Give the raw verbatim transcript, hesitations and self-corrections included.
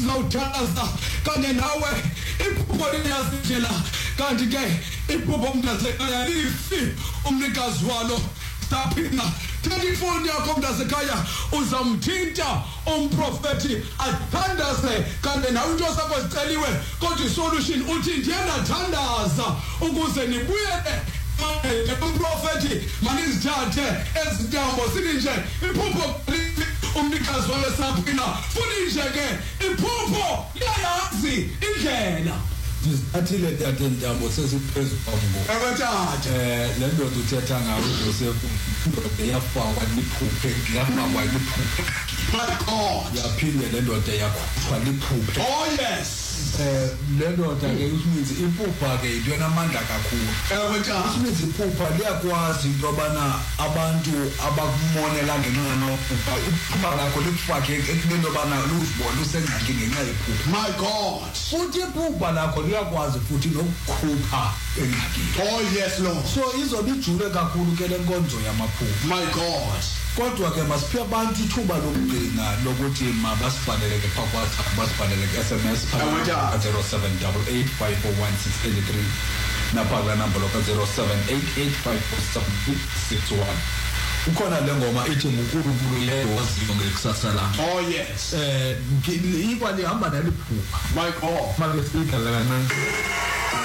sizawuthandaza kanye nawe iphupho liyazitshela kanti ke iphupho umntasekhaya lifi umnikazi walo tapina telefoni yakho mntasekhaya uzamthinta umprofeti athandaze kanti nawe into sakho ziceliwe kodwa isolution uthi ndiyanathandaza ukuze nibuyele umprofeti manizithathe ezintambo sithi nje iphupho umnikazi walesaphina futhi nje ke iphupho liyayazi indlela athile tata intambo sesiphezulu kwambo abathathe eh le ndoda uthetha ngayo Joseph yafakwa liphuphe yafakwa liphuphe my God yaphinde le ndoda yakhupha liphuphe oh yes eh le ndoda ke usiminzi iphupha ke into enamandla kakhulu abathathe usiminzi iphupha liyakwazi into yobana abantu abakumonela ngenxa nophupha iphupha lakho likufake ekubeni yobana luzibona usengxaki ngenxa yephupha my God futhi iphupha lakho liyakwazi futhi nokukhupha engxaki oh yes Lord so izobe ijule kakhulu ke lenkonzo yamaphupha my God kodwa ke masiphe abantu ithuba lokugcina lokuthi mabasifaneleke phakathi basibhaleleke S M S phakathi zero seven eight eight five four one six eight three naphala number lokho zero seven eight eight five four seven eight six one ukhona le ngoma ethi uNkulunkulu yedwa waziyo ngekusasa lami oh yes eh ikwali hamba naliphupha my God manje sidlala kancane